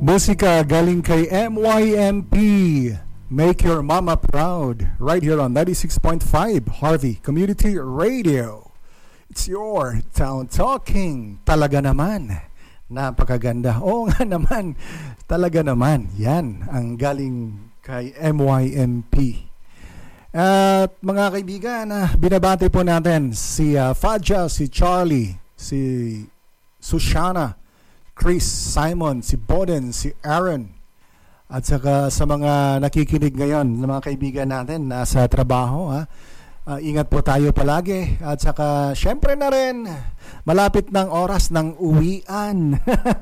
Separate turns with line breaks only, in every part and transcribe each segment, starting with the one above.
Musika galing kay MYMP. Make Your Mama Proud. Right here on 96.5 Harvey Community Radio. It's your town talking. Talaga naman. Napakaganda. Oo nga naman. Talaga naman. Yan ang galing kay MYMP. At mga kaibigan, binabati po natin si Fadja, si Charlie, si Sushana, Chris, Simon, si Boden, si Aaron, at saka sa mga nakikinig ngayon, mga kaibigan natin nasa trabaho. Ingat po tayo palagi. At saka syempre na rin, malapit ng oras ng uwian.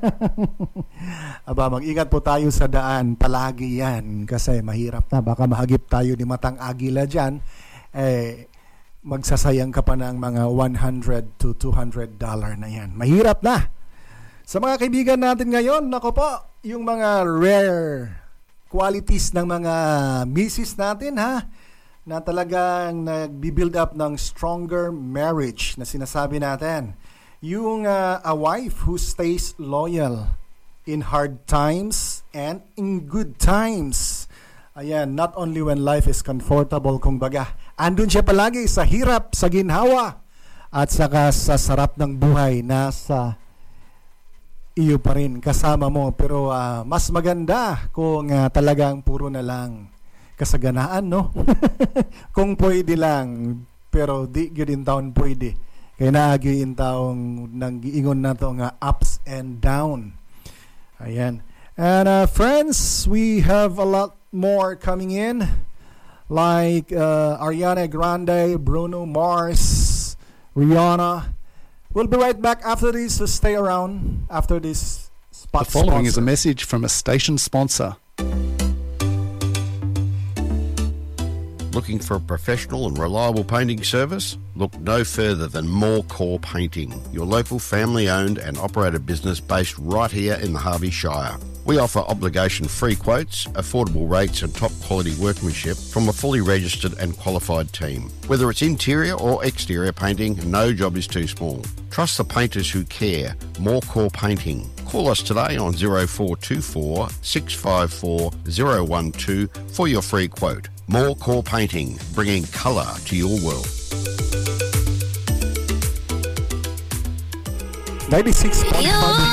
Aba, mag-ingat po tayo sa daan palagi yan. Kasi mahirap na, baka mahagip tayo ni Matang Agila dyan. Magsasayang ka pa ng mga $100 to $200 na yan. Mahirap na. Sa mga kaibigan natin ngayon, nako po, yung mga rare qualities ng mga misis natin, na talagang nag-build up ng stronger marriage na sinasabi natin. Yung a wife who stays loyal in hard times and in good times. Ayan, not only when life is comfortable, kumbaga. Andun siya palagi sa hirap, sa ginhawa, at saka sa sarap ng buhay, nasa iyo pa rin, kasama mo. Pero mas maganda kung talagang puro na lang kasaganaan, no? Kung pwede lang, pero di gudin taon pwede. Kaya naagyoin taong nang giingon na to nga ups and down. Ayan. And friends, we have a lot more coming in, like Ariana Grande, Bruno Mars, Rihanna. We'll be right back after this, so stay around after this spot.
The following
sponsor.
is a message from a station sponsor.
Looking for a professional and reliable painting service? Look no further than More Core Painting, your local family-owned and operated business based right here in the Harvey Shire. We offer obligation-free quotes, affordable rates and top-quality workmanship from a fully registered and qualified team. Whether it's interior or exterior painting, no job is too small. Trust the painters who care. More Core Painting. Call us today on 0424 654 012 for your free quote. More Core Painting, bringing colour to your world.
96.5